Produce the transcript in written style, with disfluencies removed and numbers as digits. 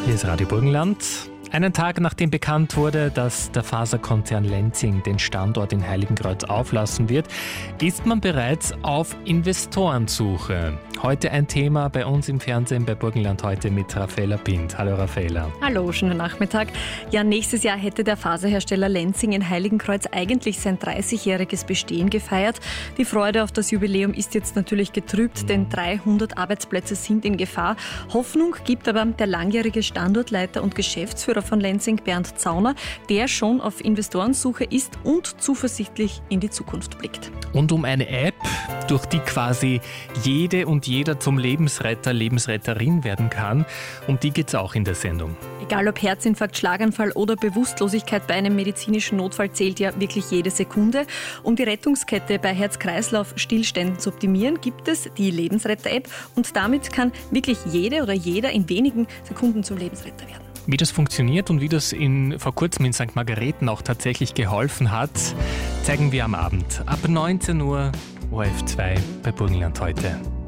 Hier ist Radio Burgenland. Einen Tag nachdem bekannt wurde, dass der Faserkonzern Lenzing den Standort in Heiligenkreuz auflassen wird, ist man bereits auf Investorensuche. Heute ein Thema bei uns im Fernsehen bei Burgenland heute mit Raffaella Pint. Hallo Raffaella. Hallo, schönen Nachmittag. Ja, nächstes Jahr hätte der Faserhersteller Lenzing in Heiligenkreuz eigentlich sein 30-jähriges Bestehen gefeiert. Die Freude auf das Jubiläum ist jetzt natürlich getrübt, denn 300 Arbeitsplätze sind in Gefahr. Hoffnung gibt aber der langjährige Standortleiter und Geschäftsführer von Lenzing, Bernd Zauner, der schon auf Investorensuche ist und zuversichtlich in die Zukunft blickt. Und um eine App, durch die quasi jede und jeder zum Lebensretter, Lebensretterin werden kann, um die geht es auch in der Sendung. Egal ob Herzinfarkt, Schlaganfall oder Bewusstlosigkeit bei einem medizinischen Notfall zählt ja wirklich jede Sekunde. Um die Rettungskette bei Herz-Kreislauf-Stillständen zu optimieren, gibt es die Lebensretter-App und damit kann wirklich jede oder jeder in wenigen Sekunden zum Lebensretter werden. Wie das funktioniert und wie das vor kurzem in St. Margareten auch tatsächlich geholfen hat, zeigen wir am Abend ab 19 Uhr ORF 2 bei Burgenland heute.